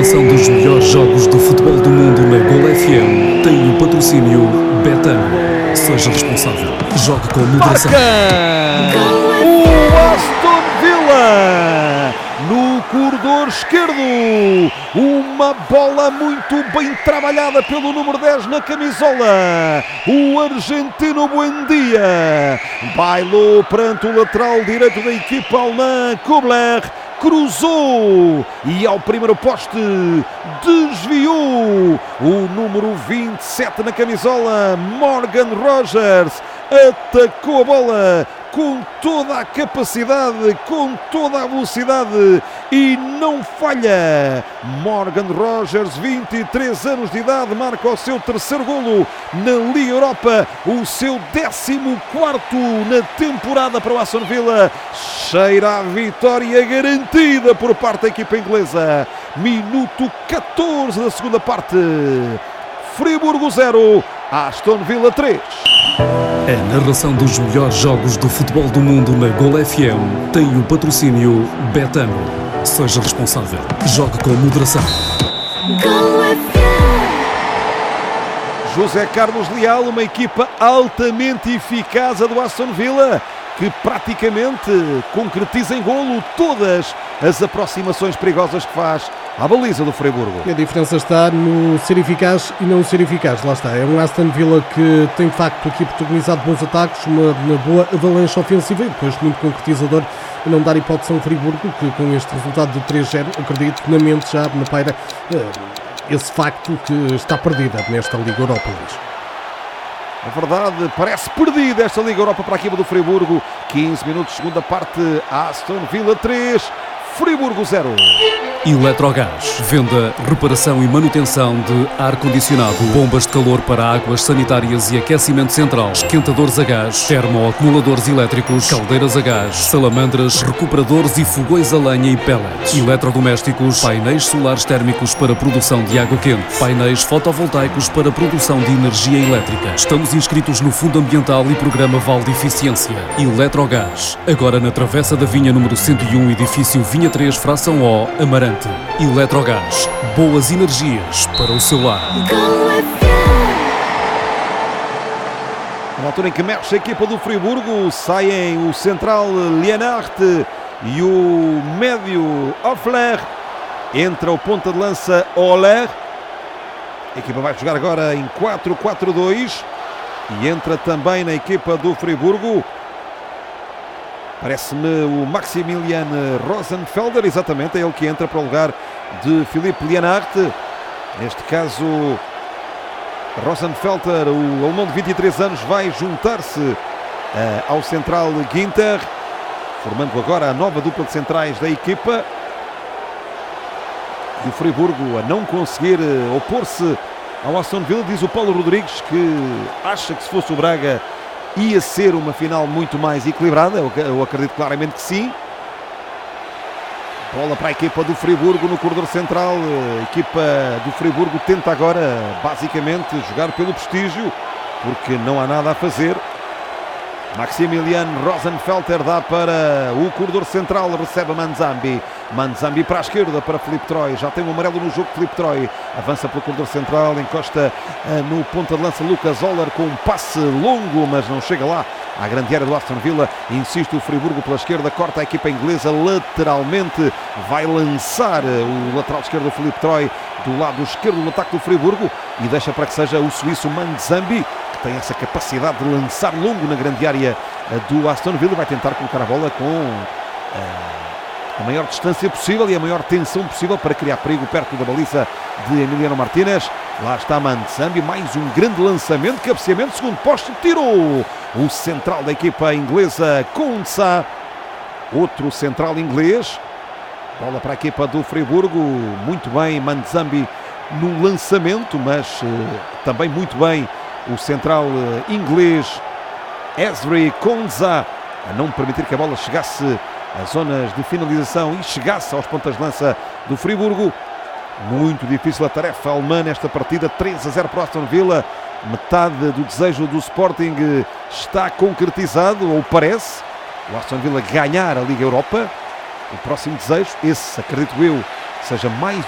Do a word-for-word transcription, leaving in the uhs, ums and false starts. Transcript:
narração dos melhores jogos do futebol do mundo na Gol F M tem o patrocínio Betano. Seja responsável. Jogue com moderação. O Aston Villa no corredor esquerdo. Uma bola muito bem trabalhada pelo número dez na camisola. O argentino Buendia bailou perante o lateral direito da equipa alemã, Kubler. Cruzou e ao primeiro poste desviou o número vinte e sete na camisola, Morgan Rogers, atacou a bola com toda a capacidade, com toda a velocidade e não falha. Morgan Rogers, vinte e três anos de idade, marca o seu terceiro golo na Liga Europa, o seu décimo quarto na temporada para o Aston Villa. Cheira a vitória garantida por parte da equipa inglesa. Minuto catorze da segunda parte. Friburgo zero, Aston Villa três. A narração dos melhores jogos do futebol do mundo na Gol F M tem o patrocínio Betano. Seja responsável. Jogue com moderação. Gol F M. José Carlos Leal, uma equipa altamente eficaz a do Aston Villa, que praticamente concretiza em golo todas as aproximações perigosas que faz à baliza do Friburgo. A diferença está no ser eficaz e não ser eficaz. Lá está, é um Aston Villa que tem de facto aqui protagonizado bons ataques, uma, uma boa avalanche ofensiva e depois muito concretizador, a não dar hipótese ao Friburgo, que com este resultado de três zero, acredito que na mente já na paira esse facto que está perdida nesta Liga Europa, Luís. É verdade, parece perdida esta Liga Europa para a equipa do Friburgo. quinze minutos, segunda parte, Aston Villa três, Friburgo zero. Eletrogás. Venda, reparação e manutenção de ar-condicionado, bombas de calor para águas sanitárias e aquecimento central, esquentadores a gás, termoacumuladores elétricos, caldeiras a gás, salamandras, recuperadores e fogões a lenha e pellets, eletrodomésticos, painéis solares térmicos para produção de água quente, painéis fotovoltaicos para produção de energia elétrica. Estamos inscritos no Fundo Ambiental e Programa Vale de Eficiência. Eletrogás. Agora na Travessa da Vinha número cento e um, edifício Vinha três, fração O, Amarante. Eletrogás, boas energias para o seu lar. Na altura em que mexe a equipa do Friburgo, saem o central Lienhardt e o médio Offler. Entra o ponta de lança Oler. A equipa vai jogar agora em quatro quatro dois e entra também na equipa do Friburgo. Parece-me o Maximilian Rosenfelder, exatamente, é ele que entra para o lugar de Philippe Lienhardt. Neste caso, Rosenfelder, o alemão de vinte e três anos, vai juntar-se uh, ao central Ginter, formando agora a nova dupla de centrais da equipa. E o Friburgo a não conseguir uh, opor-se ao Aston Villa, diz o Paulo Rodrigues, que acha que se fosse o Braga ia ser uma final muito mais equilibrada. Eu, eu acredito claramente que sim. Bola para a equipa do Friburgo no corredor central. A equipa do Friburgo tenta agora basicamente jogar pelo prestígio, porque não há nada a fazer. Maximilian Rosenfelder dá para o corredor central, recebe Manzambi. Manzambi para a esquerda para Filipe Troy. Já tem um amarelo no jogo, Filipe Troy. Avança pelo corredor central, encosta uh, no ponta de lança Lucas Oler com um passe longo, mas não chega lá à grande área do Aston Villa. Insiste o Friburgo pela esquerda, corta a equipa inglesa lateralmente. Vai lançar uh, o lateral esquerdo Filipe Troy do lado esquerdo do ataque do Friburgo e deixa para que seja o suíço Manzambi, que tem essa capacidade de lançar longo na grande área do Aston Villa. Vai tentar colocar a bola com uh, a maior distância possível e a maior tensão possível para criar perigo perto da baliza de Emiliano Martínez. Lá está Manzambi, mais um grande lançamento, cabeceamento, segundo poste, tirou o central da equipa inglesa, Konsa, outro central inglês. Bola para a equipa do Friburgo, muito bem Manzambi no lançamento, mas uh, também muito bem o central uh, inglês Ezri Konsa a não permitir que a bola chegasse às zonas de finalização e chegasse aos pontas de lança do Friburgo. Muito difícil a tarefa alemã nesta partida. Três a zero para o Aston Villa. Metade do desejo do Sporting está concretizado, ou parece. O Aston Villa ganhar a Liga Europa. O próximo desejo, esse acredito eu, seja mais